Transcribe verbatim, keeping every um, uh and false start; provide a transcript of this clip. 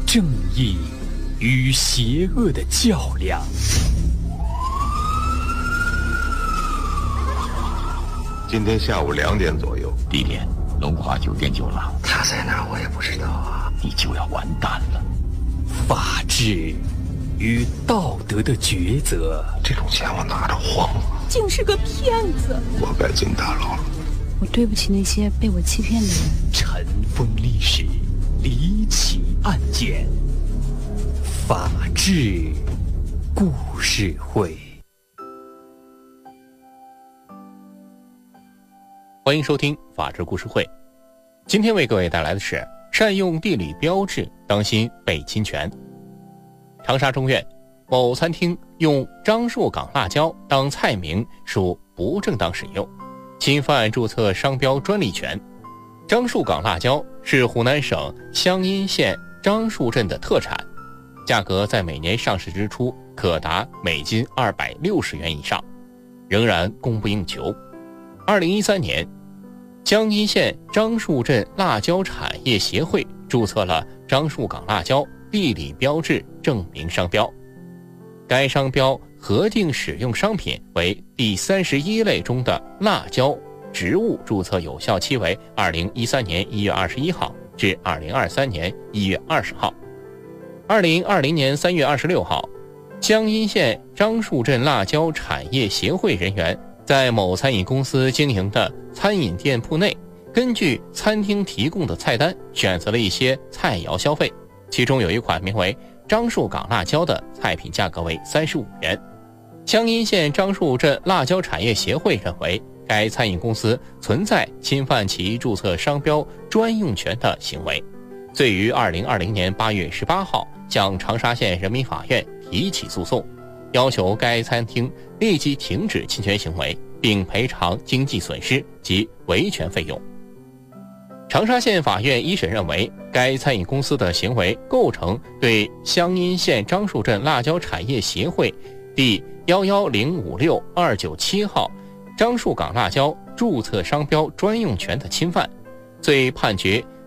正义与邪恶的较量。 今天下午两点左右， 地点龙华酒店酒廊。 他在哪儿我也不知道啊， 你就要完蛋了。 法治与道德的抉择， 这种钱我拿着慌了， 竟是个骗子！ 我该进大牢了。 我对不起那些被我欺骗的人。 尘封历史，离奇案件，法治故事会。 欢迎收听法治故事会。今天为各位带来的是善用地理标志，当心被侵权。长沙中院某餐厅用樟树港辣椒当菜名属不正当使用，侵犯注册商标专利权。樟树港辣椒是湖南省湘阴县樟树镇的特产，价格在每年上市之初可达每斤二百六十元以上，仍然供不应求。二零一三年，江阴县樟树镇辣椒产业协会注册了樟树港辣椒地理标志证明商标，该商标核定使用商品为第三十一类中的辣椒植物，注册有效期为二零一三年一月二十一号至二零二三年一月二十号。二零二零年三月二十六号，江阴县樟树镇辣椒产业协会人员在某餐饮公司经营的餐饮店铺内，根据餐厅提供的菜单选择了一些菜肴消费，其中有一款名为樟树港辣椒的菜品价格为三十五元。江阴县樟树镇辣椒产业协会认为该餐饮公司存在侵犯其注册商标专用权的行为，遂于二零二零年八月十八号向长沙县人民法院提起诉讼，要求该餐厅立即停止侵权行为，并赔偿经济损失及维权费用。长沙县法院一审认为，该餐饮公司的行为构成对湘阴县樟树镇辣椒产业协会第一一零五六二九七号樟树港辣椒注册商标专用权的侵犯，遂判决